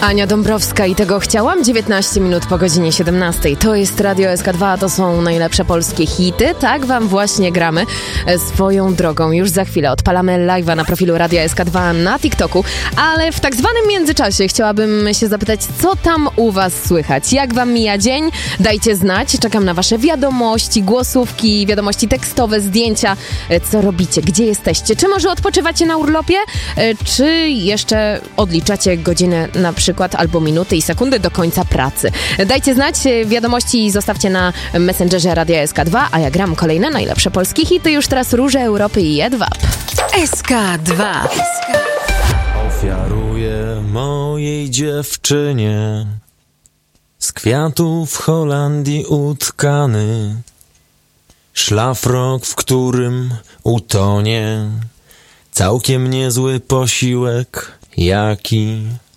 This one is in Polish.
Ania Dąbrowska i tego chciałam. 19 minut po godzinie 17. To jest Radio SK2, to są najlepsze polskie hity. Tak wam właśnie gramy. Swoją drogą już za chwilę odpalamy live'a na profilu Radia SK2 na TikToku, ale w tak zwanym międzyczasie chciałabym się zapytać, co tam u was słychać? Jak wam mija dzień? Dajcie znać. Czekam na wasze wiadomości, głosówki, wiadomości tekstowe, zdjęcia. Co robicie? Gdzie jesteście? Czy może odpoczywacie na urlopie? Czy jeszcze odliczacie godziny na przykład albo minuty i sekundy do końca pracy? Dajcie znać, wiadomości zostawcie na Messengerze Radia SK2, a ja gram kolejne najlepsze polskie hity. Już teraz Róże Europy i Jedwab. SK2. Ofiaruję mojej dziewczynie z kwiatów w Holandii utkany szlafrok, w którym utonie całkiem niezły posiłek, jaki